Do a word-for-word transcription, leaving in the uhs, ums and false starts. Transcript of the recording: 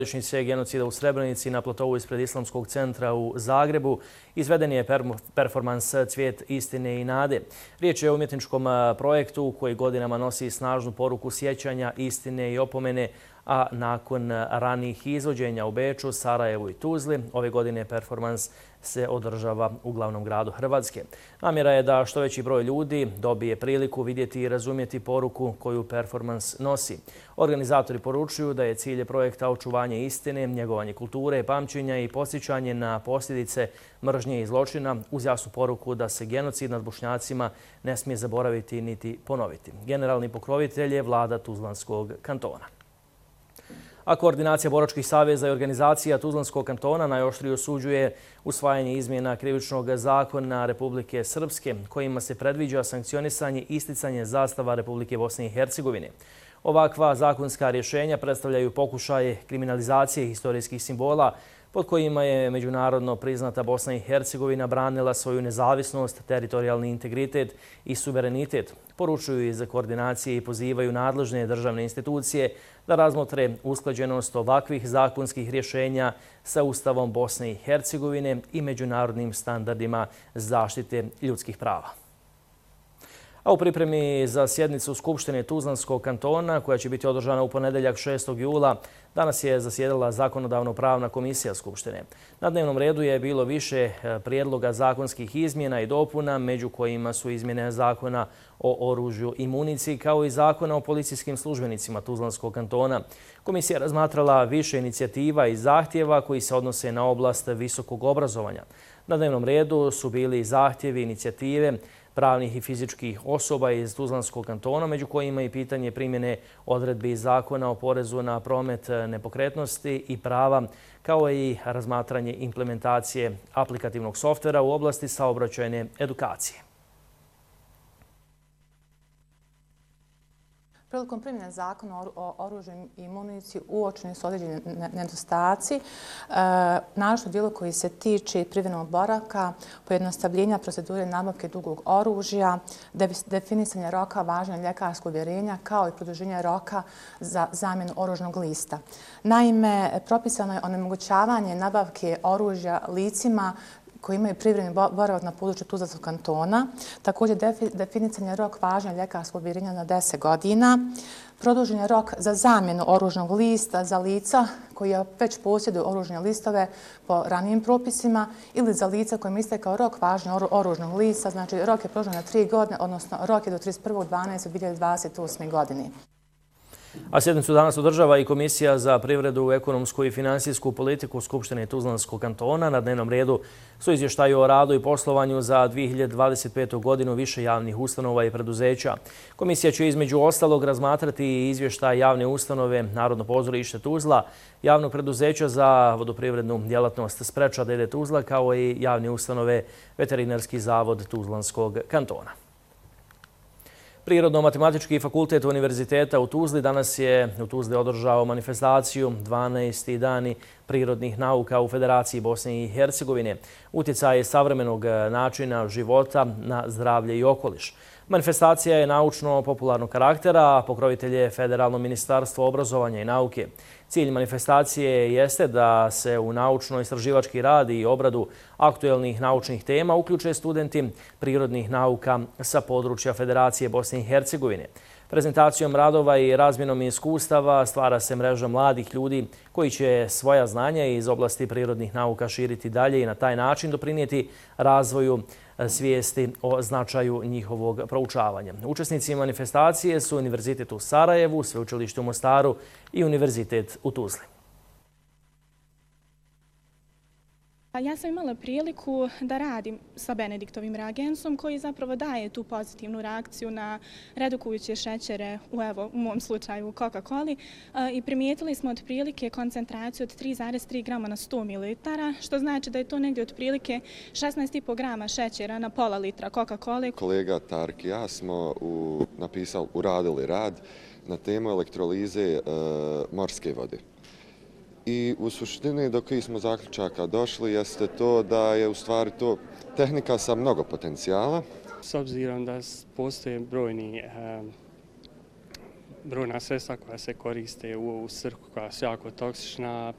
Godišnjice genocida u Srebrenici na platovu ispred Islamskog centra u Zagrebu izveden je performans Cvijet istine i nade. Riječ je o umjetničkom projektu koji godinama nosi snažnu poruku sjećanja, istine i opomene, a nakon ranih izvođenja u Beču, Sarajevu i Tuzli, ove godine performans se održava u glavnom gradu Hrvatske. Namjera je da što veći broj ljudi dobije priliku vidjeti i razumjeti poruku koju performans nosi. Organizatori poručuju da je cilj projekta očuvanje istine, njegovanje kulture, pamćenja i podsjećanje na posljedice mržnje i zločina uz jasnu poruku da se genocid nad Bošnjacima ne smije zaboraviti niti ponoviti. Generalni pokrovitelj je vlada Tuzlanskog kantona. A koordinacija boračkih saveza i organizacija Tuzlanskog kantona najoštrije osuđuje usvajanje izmjena Krivičnog zakona Republike Srpske, kojima se predviđa sankcionisanje i isticanje zastava Republike Bosne i Hercegovine. Ovakva zakonska rješenja predstavljaju pokušaje kriminalizacije historijskih simbola pod kojima je međunarodno priznata Bosna i Hercegovina branila svoju nezavisnost, teritorijalni integritet i suverenitet. Poručuju iz koordinacije i pozivaju nadležne državne institucije da razmotre usklađenost ovakvih zakonskih rješenja sa Ustavom Bosne i Hercegovine i međunarodnim standardima zaštite ljudskih prava. A u pripremi za sjednicu Skupštine Tuzlanskog kantona, koja će biti održana u ponedeljak šestog jula, danas je zasjedala Zakonodavno-pravna komisija Skupštine. Na dnevnom redu je bilo više prijedloga zakonskih izmjena i dopuna, među kojima su izmjene zakona o oružju i municiji, kao i zakona o policijskim službenicima Tuzlanskog kantona. Komisija razmatrala više inicijativa i zahtjeva koji se odnose na oblast visokog obrazovanja. Na dnevnom redu su bili zahtjevi, inicijative pravnih i fizičkih osoba iz Tuzlanskog kantona, među kojima i pitanje primjene odredbi zakona o porezu na promet nepokretnosti i prava, kao i razmatranje implementacije aplikativnog softvera u oblasti saobraćajne edukacije. Prilikom primjene zakona o oružju i municiji uočeni su određeni nedostaci, naročito u dijelu koji se tiče privremenog boravka, pojednostavljenja procedure nabavke dugog oružja, definisanja roka važenja ljekarskog uvjerenja, kao i produženja roka za zamjenu oružnog lista. Naime, propisano je onemogućavanje nabavke oružja licima koji imaju privremeni boravak na području Tuzlanskog kantona. Također definisan je rok važenja ljekarskog uvjerenja na deset godina. Produžen je rok za zamjenu oružnog lista za lica koji već posjeduju oružne listove po ranijim propisima ili za lica kojim istekao rok važenja oružnog lista. Znači rok je produžen na tri godine, odnosno rok je do trideset prvog dvanaestog dvije hiljade dvadeset osme. godine. A sjednicu danas održava i Komisija za privredu, ekonomsku i finansijsku politiku Skupštine Tuzlanskog kantona. Na dnevnom redu su izvještaju o radu i poslovanju za dvije hiljade dvadeset petu. godinu više javnih ustanova i preduzeća. Komisija će između ostalog razmatrati i izvještaj javne ustanove Narodno pozorište Tuzla, javnog preduzeća za vodoprivrednu djelatnost Spreča d d. Tuzla, kao i javne ustanove Veterinarski zavod Tuzlanskog kantona. Prirodno-matematički fakultet Univerziteta u Tuzli danas je u Tuzli održao manifestaciju dvanaesti dani prirodnih nauka u Federaciji Bosne i Hercegovine, utjecaj savremenog načina života na zdravlje i okoliš. Manifestacija je naučno-popularnog karaktera, a pokrovitelj je Federalno ministarstvo obrazovanja i nauke. Cilj manifestacije jeste da se u naučno-istraživački rad i obradu aktuelnih naučnih tema uključe studenti prirodnih nauka sa područja Federacije Bosne i Hercegovine. Prezentacijom radova i razmjenom iskustava stvara se mreža mladih ljudi koji će svoja znanja iz oblasti prirodnih nauka širiti dalje i na taj način doprinijeti razvoju svijesti o značaju njihovog proučavanja. Učesnici manifestacije su Univerzitet u Sarajevu, Sveučilište u Mostaru i Univerzitet u Tuzli. Ja sam imala priliku da radim sa Benediktovim reagensom koji zapravo daje tu pozitivnu reakciju na redukujuće šećere u, evo, u mom slučaju u Coca-Coli i primijetili smo otprilike koncentraciju od tri zarez tri grama na sto mililitara, što znači da je to negdje otprilike šesnaest i po grama šećera na pola litra Coca-Coli. Kolega Tark i ja smo u, napisali, uradili rad na temu elektrolize e, morske vode. I u suštini do kojih smo zaključaka došli jeste to da je u stvari to tehnika sa mnogo potencijala. S obzirom da postoje brojni, brojna sredstva koja se koriste u ovu svrhu koja su jako toksična,